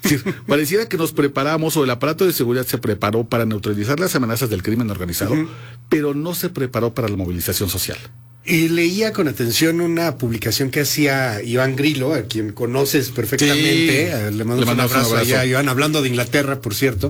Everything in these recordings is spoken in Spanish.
Es decir, pareciera que nos preparamos o el aparato de seguridad se preparó para neutralizar las amenazas del crimen organizado, pero no se preparó para la movilización social. Y leía con atención una publicación que hacía Iván Grillo, a quien conoces perfectamente. Sí. Le mando un abrazo allá, Iván, hablando de Inglaterra, por cierto.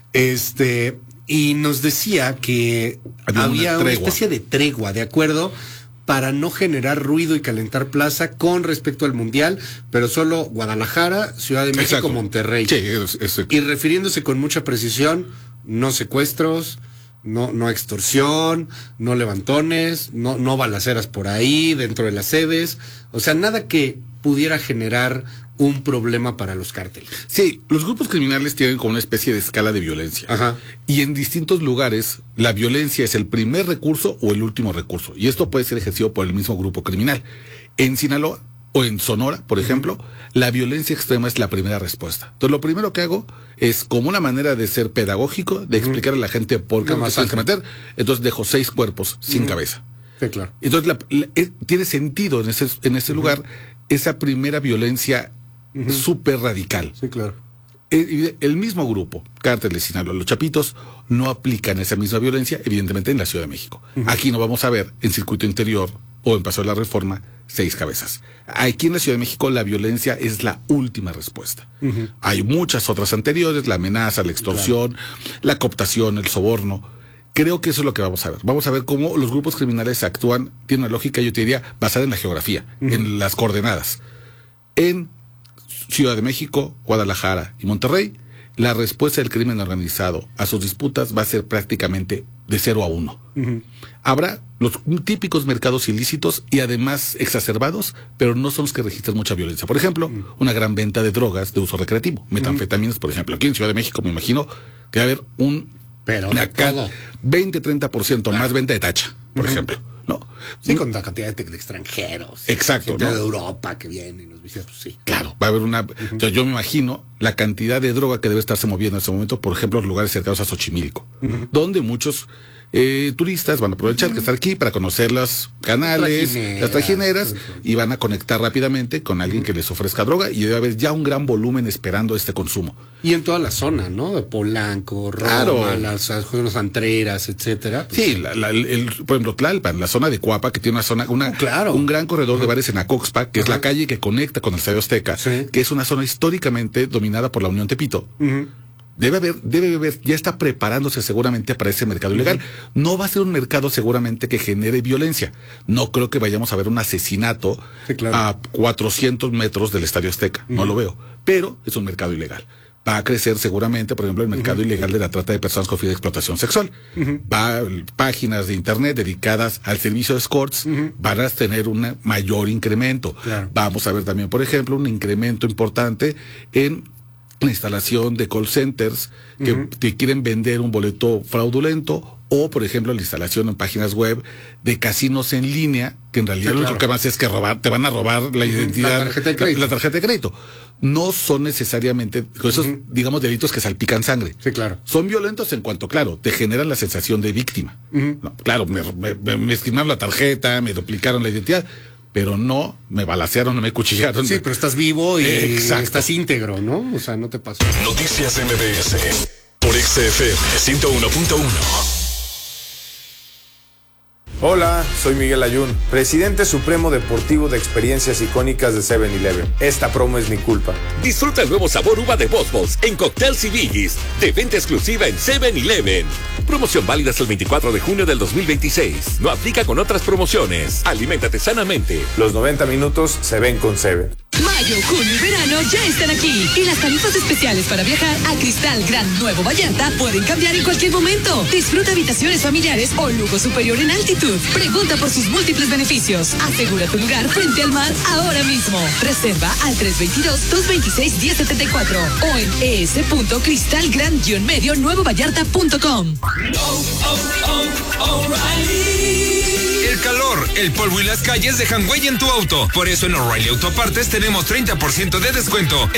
Y nos decía que había una especie de tregua, ¿de acuerdo? Para no generar ruido y calentar plaza con respecto al Mundial, pero solo Guadalajara, Ciudad de México, exacto, Monterrey. Sí, y refiriéndose con mucha precisión, no secuestros, no extorsión, no levantones, no balaceras por ahí dentro de las sedes, o sea, nada que pudiera generar un problema para los cárteles. Sí, los grupos criminales tienen como una especie de escala de violencia. Ajá. Y en distintos lugares la violencia es el primer recurso o el último recurso. Y esto puede ser ejercido por el mismo grupo criminal. En Sinaloa o en Sonora, por ejemplo, la violencia extrema es la primera respuesta. Entonces lo primero que hago es, como una manera de ser pedagógico, de explicar a la gente por qué no se tienen que meter, entonces dejo 6 cuerpos sin cabeza. Sí, claro. Entonces tiene sentido en ese lugar esa primera violencia súper radical. Sí, claro. El mismo grupo, Cárteles de Sinaloa, los Chapitos, no aplican esa misma violencia, evidentemente, en la Ciudad de México. Aquí no vamos a ver, en Circuito Interior o en Paso de la Reforma, 6 cabezas. Aquí en la Ciudad de México la violencia es la última respuesta. Hay muchas otras anteriores, la amenaza, la extorsión, la cooptación, el soborno. Creo que eso es lo que vamos a ver. Vamos a ver cómo los grupos criminales actúan, tiene una lógica, yo te diría, basada en la geografía, en las coordenadas. En Ciudad de México, Guadalajara y Monterrey, la respuesta del crimen organizado a sus disputas va a ser prácticamente de 0 a 1. Habrá los típicos mercados ilícitos y además exacerbados, pero no son los que registran mucha violencia. Por ejemplo, una gran venta de drogas de uso recreativo, metanfetaminas, por ejemplo. Aquí en Ciudad de México me imagino que va a haber acá 20-30% más venta de tacha, por ejemplo. ¿No? Sí, con la cantidad de extranjeros. Exacto. Gente de Europa que viene y nos visita, pues sí. Claro, va a haber una... O sea, yo me imagino la cantidad de droga que debe estarse moviendo en este momento, por ejemplo, los lugares cercanos a Xochimilco, donde muchos turistas van a aprovechar que estar aquí para conocer los canales, las trajineras, y van a conectar rápidamente con alguien que les ofrezca droga, y debe haber ya un gran volumen esperando este consumo. Y en toda la zona, ¿no? De Polanco, Roma, las zonas antreras, etcétera. Pues sí, por ejemplo, Tlalpan, la zona de Cuapa, que tiene una zona, un gran corredor de bares en Acoxpa, que es la calle que conecta con el Estadio Azteca, que es una zona históricamente dominada por la Unión Tepito. Debe haber, ya está preparándose seguramente para ese mercado ilegal. No va a ser un mercado seguramente que genere violencia. No creo que vayamos a ver un asesinato a 400 metros del Estadio Azteca. No lo veo. Pero es un mercado ilegal. Va a crecer seguramente, por ejemplo, el mercado ilegal de la trata de personas con fin de explotación sexual. Páginas de internet dedicadas al servicio de escorts van a tener un mayor incremento. Vamos a ver también, por ejemplo, un incremento importante en la instalación de call centers que te quieren vender un boleto fraudulento, o por ejemplo la instalación en páginas web de casinos en línea, que en realidad lo que más es que te van a robar la identidad, la tarjeta de crédito. No son necesariamente esos, digamos, delitos que salpican sangre. Sí, claro. Son violentos en cuanto, claro, te generan la sensación de víctima. No, claro, me esquimaron la tarjeta, me duplicaron la identidad, pero no me balacearon, no me cuchillaron. Sí, pero estás vivo y estás íntegro, ¿no? O sea, no te pasó. Noticias MBS por XFM 101.1. Hola, soy Miguel Ayun, presidente supremo deportivo de experiencias icónicas de 7-Eleven. Esta promo es mi culpa. Disfruta el nuevo sabor uva de Boss Boss en cócteles y biggies, de venta exclusiva en 7-Eleven. Promoción válida hasta el 24 de junio del 2026. No aplica con otras promociones. Aliméntate sanamente. Los 90 minutos se ven con 7. Mayo, junio y verano ya están aquí. Y las tarifas especiales para viajar a Cristal Gran Nuevo Vallarta pueden cambiar en cualquier momento. Disfruta habitaciones familiares o lujo superior en altitud. Pregunta por sus múltiples beneficios. Asegura tu lugar frente al mar ahora mismo. Reserva al 322-226-1074 o en es.cristalgran-medio-nuevovallarta.com. El calor, el polvo y las calles dejan huella en tu auto. Por eso en O'Reilly Autopartes tenemos 30% de descuento